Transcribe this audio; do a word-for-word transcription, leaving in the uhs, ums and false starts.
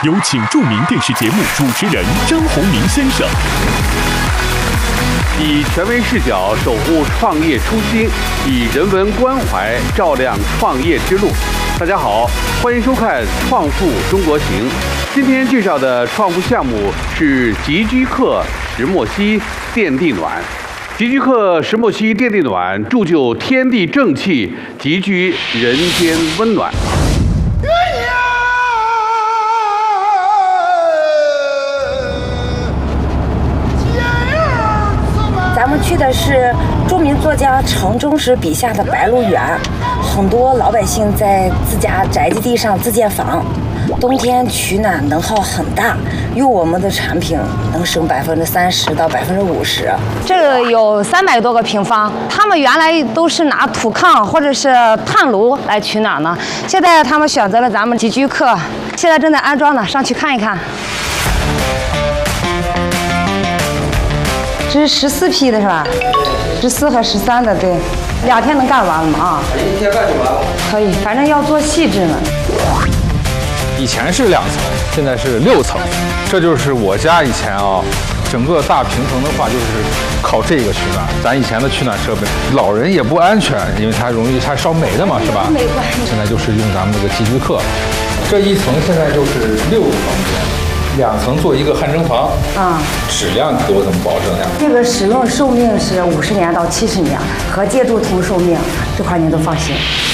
有请著名电视节目主持人张宏明先生。 以权威视角守护创业初心，以人文关怀照亮创业之路。大家好，欢迎收看《创富中国行》。今天介绍的创富项目是极居客石墨烯电地暖。极居客石墨烯电地暖铸就天地正气，极居人间温暖。 咱们去的是著名作家程中实笔下的白鹿原，很多老百姓在自家宅基地上自建房，冬天取暖能耗很大，用我们的产品能省百分之三十到百分之五十。 这个有三百多个平方，他们原来都是拿土炕或者是炭炉来取暖呢，现在他们选择了咱们极居客，现在正在安装呢，上去看一看。这是十四批的是吧？十四和十三的，对，两天能干完了吗？啊， 一天干就完了。 可以，反正要做细致呢。 以前是两层，现在是六层，这就是我家以前啊，整个大平层的话就是靠这个取暖。咱以前的取暖设备，老人也不安全，因为它容易它烧煤的嘛，是吧？ 没关系。 现在就是用咱们这个极居客，这一层现在就是六个房间。两层做一个汗蒸房，啊、嗯，质量给我怎么保证呀？ 这个使用寿命是五十年到七十年，和借助同寿命，这块您都放心。